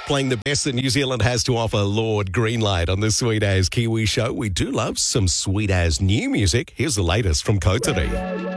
Playing the best that New Zealand has to offer, Lord Greenlight on the Sweet As Kiwi Show. We do love some sweet as new music. Here's the latest from Kotari.